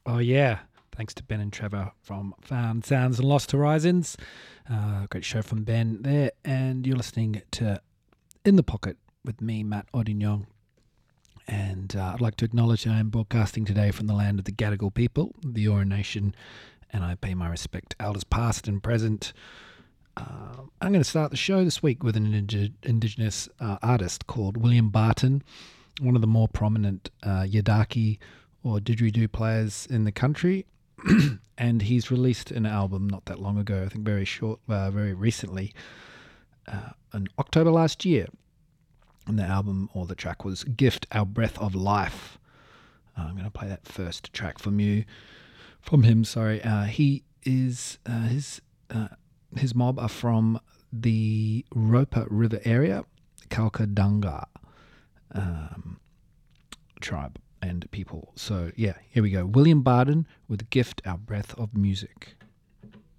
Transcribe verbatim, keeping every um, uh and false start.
Oh, yeah. Thanks to Ben and Trevor from Found Sounds and Lost Horizons. Uh, great show from Ben there. And you're listening to In the Pocket with me, Matt Odignon. And uh, I'd like to acknowledge I am broadcasting today from the land of the Gadigal people, the Eora Nation, and I pay my respect to elders past and present. Uh, I'm going to start the show this week with an indi- Indigenous uh, artist called William Barton, one of the more prominent uh, Yidaki or didgeridoo players in the country. And he's released an album not that long ago, I think very short, uh, very recently, uh, in October last year. And the album or the track was Gift Our Breath of Life. Uh, I'm going to play that first track from you, from him, sorry. Uh, he is, uh, his uh, his mob are from the Roper River area, Kalkadunga um, tribe and people. So yeah, here we go. William Barton with Gift Our Breath of Music.